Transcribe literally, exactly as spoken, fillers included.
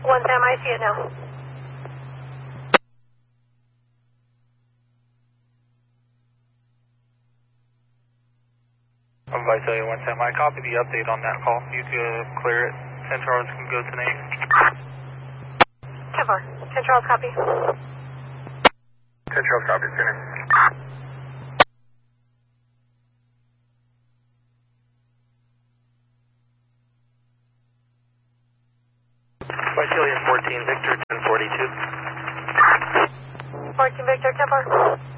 One Sam, I see it now. Visalia one Sam, I copy the update on that call. You could clear it. Saint Charles can go to name. ten four. Saint Charles, copy. Saint Charles, copy. Center. Visalia fourteen, Victor ten forty-two. fourteen Victor, ten four.